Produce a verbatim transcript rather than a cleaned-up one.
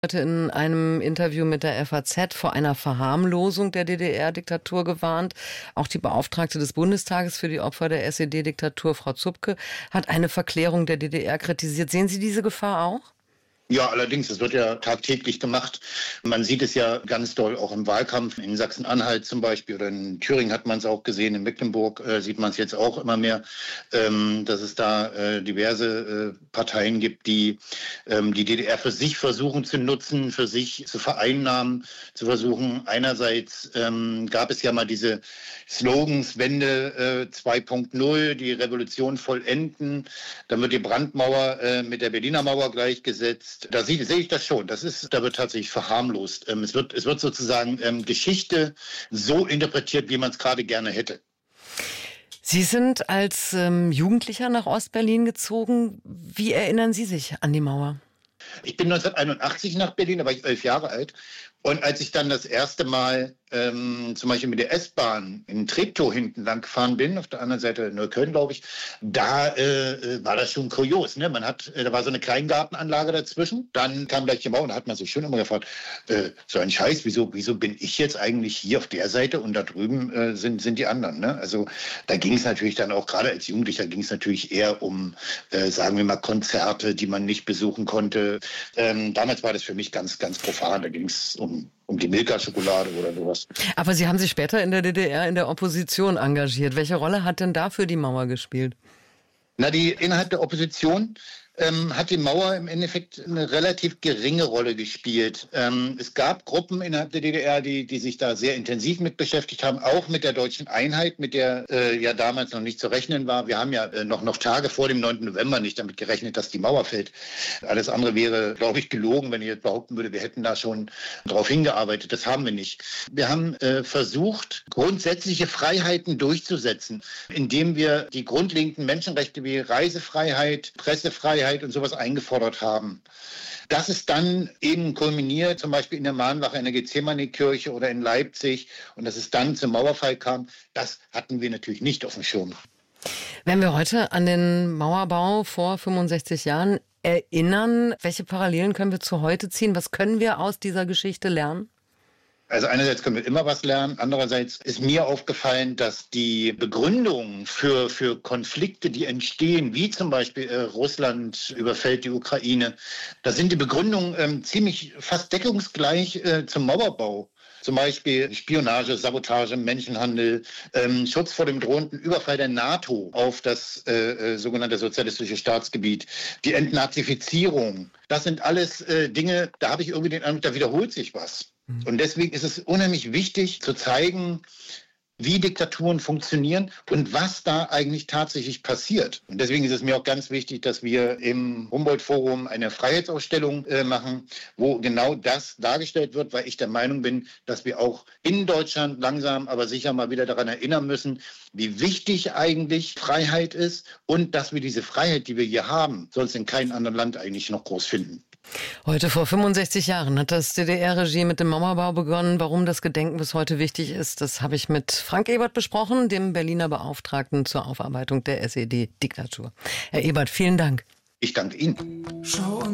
Heute in einem Interview mit der F A Z vor einer Verharmlosung der D D R-Diktatur gewarnt. Auch die Beauftragte des Bundestages für die Opfer der S E D-Diktatur, Frau Zupke, hat eine Verklärung der D D R kritisiert. Sehen Sie diese Gefahr auch? Ja, allerdings, es wird ja tagtäglich gemacht. Man sieht es ja ganz doll auch im Wahlkampf in Sachsen-Anhalt zum Beispiel oder in Thüringen hat man es auch gesehen, in Mecklenburg äh, sieht man es jetzt auch immer mehr, ähm, dass es da äh, diverse äh, Parteien gibt, die ähm, die D D R für sich versuchen zu nutzen, für sich zu vereinnahmen, zu versuchen. Einerseits ähm, gab es ja mal diese Slogans, Wende äh, zwei Punkt null, die Revolution vollenden, dann wird die Brandmauer äh, mit der Berliner Mauer gleichgesetzt. Da sehe, sehe ich das schon. Das ist, da wird tatsächlich verharmlost. Ähm, es wird, es wird sozusagen ähm, Geschichte so interpretiert, wie man es gerade gerne hätte. Sie sind als ähm, Jugendlicher nach Ostberlin gezogen. Wie erinnern Sie sich an die Mauer? Ich bin neunzehnhunderteinundachtzig nach Berlin, da war ich elf Jahre alt. Und als ich dann das erste Mal ähm, zum Beispiel mit der S-Bahn in Treptow hinten lang gefahren bin, auf der anderen Seite Neukölln, glaube ich, da äh, war das schon kurios. Ne? Man hat, äh, da war so eine Kleingartenanlage dazwischen. Dann kam gleich die Mauer und da hat man sich schon immer gefragt, äh, so ein Scheiß, wieso, wieso bin ich jetzt eigentlich hier auf der Seite und da drüben äh, sind, sind die anderen. Ne? Also da ging es natürlich dann auch, gerade als Jugendlicher, ging es natürlich eher um, äh, sagen wir mal, Konzerte, die man nicht besuchen konnte. Ähm, damals war das für mich ganz, ganz profan. Da ging es um um die Milka-Schokolade oder sowas. Aber Sie haben sich später in der D D R in der Opposition engagiert. Welche Rolle hat denn dafür die Mauer gespielt? Na, die innerhalb der Opposition ähm, hat die Mauer im Endeffekt eine relativ geringe Rolle gespielt. Ähm, es gab Gruppen innerhalb der D D R, die, die sich da sehr intensiv mit beschäftigt haben, auch mit der deutschen Einheit, mit der äh, ja damals noch nicht zu rechnen war. Wir haben ja äh, noch, noch Tage vor dem neunten November nicht damit gerechnet, dass die Mauer fällt. Alles andere wäre, glaube ich, gelogen, wenn ich jetzt behaupten würde, wir hätten da schon drauf hingearbeitet. Das haben wir nicht. Wir haben äh, versucht, grundsätzliche Freiheiten durchzusetzen, indem wir die grundlegenden Menschenrechte wie Reisefreiheit, Pressefreiheit und sowas eingefordert haben. Das ist dann eben kulminiert, zum Beispiel in der Mahnwache in der Gethsemane-Kirche oder in Leipzig, und dass es dann zum Mauerfall kam, das hatten wir natürlich nicht auf dem Schirm. Wenn wir heute an den Mauerbau vor fünfundsechzig Jahren erinnern, welche Parallelen können wir zu heute ziehen? Was können wir aus dieser Geschichte lernen? Also einerseits können wir immer was lernen, andererseits ist mir aufgefallen, dass die Begründungen für, für Konflikte, die entstehen, wie zum Beispiel äh, Russland überfällt die Ukraine, da sind die Begründungen ähm, ziemlich fast deckungsgleich äh, zum Mauerbau. Zum Beispiel Spionage, Sabotage, Menschenhandel, ähm, Schutz vor dem drohenden Überfall der NATO auf das äh, sogenannte sozialistische Staatsgebiet, die Entnazifizierung. Das sind alles äh, Dinge, da habe ich irgendwie den Eindruck, da wiederholt sich was. Mhm. Und deswegen ist es unheimlich wichtig zu zeigen, wie Diktaturen funktionieren und was da eigentlich tatsächlich passiert. Und deswegen ist es mir auch ganz wichtig, dass wir im Humboldt-Forum eine Freiheitsausstellung äh, machen, wo genau das dargestellt wird, weil ich der Meinung bin, dass wir auch in Deutschland langsam, aber sicher mal wieder daran erinnern müssen, wie wichtig eigentlich Freiheit ist und dass wir diese Freiheit, die wir hier haben, sonst in keinem anderen Land eigentlich noch groß finden. Heute vor fünfundsechzig Jahren hat das D D R-Regime mit dem Mauerbau begonnen. Warum das Gedenken bis heute wichtig ist, das habe ich mit Frank Ebert besprochen, dem Berliner Beauftragten zur Aufarbeitung der S E D-Diktatur. Herr Ebert, vielen Dank. Ich danke Ihnen.